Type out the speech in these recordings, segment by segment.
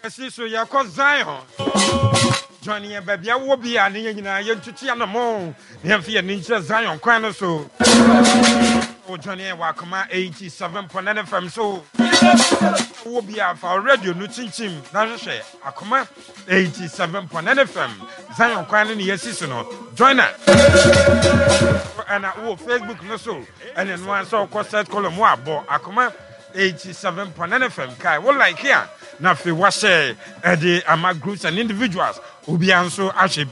see, so you're called Zion. Johnny and baby, I will be an Indian, to Tianamo, Nymphy and Ninja Zion, Quano so. Oh, Johnny and Wakama 87.9 FM so. Will be our radio, Nutin Chim, Naja, Akuma 87.9 FM, Zion Quano, yes, seasonal. Join us. And I will Facebook no so, and then one so called set column one, but Akuma 87.9 FM. Kai, what like here? Now, if you watch the among groups and individuals, will be also actually.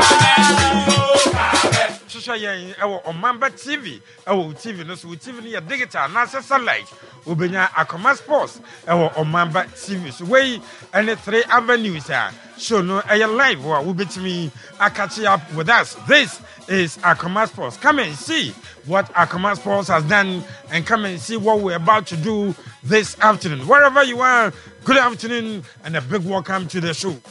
Our Mamba TV, our TV, no, so TV near digital, NASA satellite, Ubina Akoma Sports, our Mamba TV. So, way and 3 avenues are so no, a live or will be to me. I catch you up with us. This is Akoma Sports. Come and see what Akoma Sports has done and come and see what we're about to do this afternoon. Wherever you are, good afternoon and a big welcome to the show.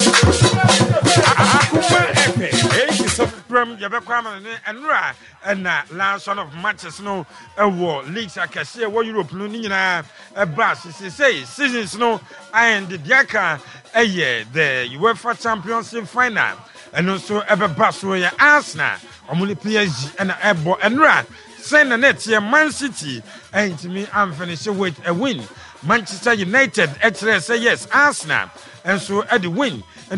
And last one of matches no war leagues I can see what Europe no a brass say seasons no and the Diaka a year the UEFA Championship final and also ever brass where Arsenal only PSG and Ebo and Ra send a net here Man City and to me I'm finishing with a win. Manchester United actually say yes Arsenal and so at the win.